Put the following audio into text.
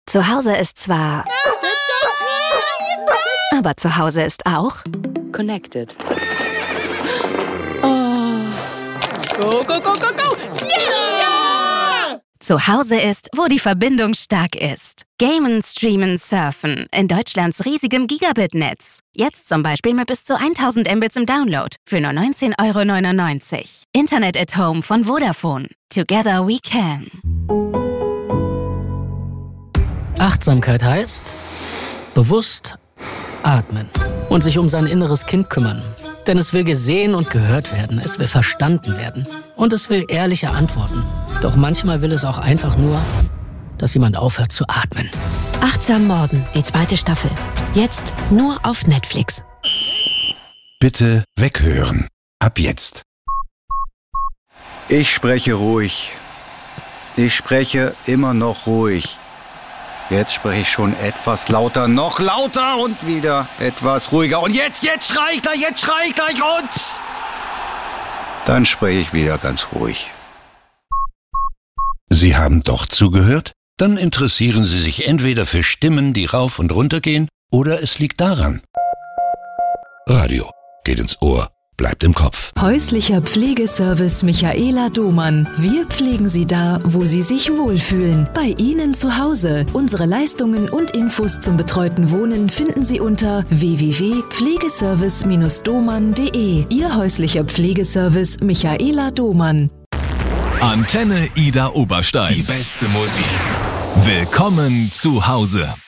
Zu Hause ist zwar... Aber zu Hause ist auch... Connected. Oh. Go, go, go, go, go! Yeah! Zu Hause ist, wo die Verbindung stark ist. Gamen, streamen, surfen. In Deutschlands riesigem Gigabit-Netz. Jetzt zum Beispiel mit bis zu 1000 Mbits im Download. Für nur 19,99 €. Internet at Home von Vodafone. Together we can. Achtsamkeit heißt bewusst atmen und sich um sein inneres Kind kümmern. Denn es will gesehen und gehört werden, es will verstanden werden und es will ehrliche Antworten. Doch manchmal will es auch einfach nur, dass jemand aufhört zu atmen. Achtsam Morden, die 2. Staffel. Jetzt nur auf Netflix. Bitte weghören. Ab jetzt. Ich spreche ruhig. Ich spreche immer noch ruhig. Jetzt spreche ich schon etwas lauter, noch lauter und wieder etwas ruhiger. Und jetzt schrei ich gleich und... Dann spreche ich wieder ganz ruhig. Sie haben doch zugehört? Dann interessieren Sie sich entweder für Stimmen, die rauf und runter gehen, oder es liegt daran. Radio geht ins Ohr, bleibt im Kopf. Häuslicher Pflegeservice Michaela Domann. Wir pflegen Sie da, wo Sie sich wohlfühlen. Bei Ihnen zu Hause. Unsere Leistungen und Infos zum betreuten Wohnen finden Sie unter www.pflegeservice-domann.de. Ihr häuslicher Pflegeservice Michaela Domann. Antenne Ida Oberstein. Die beste Musik. Willkommen zu Hause.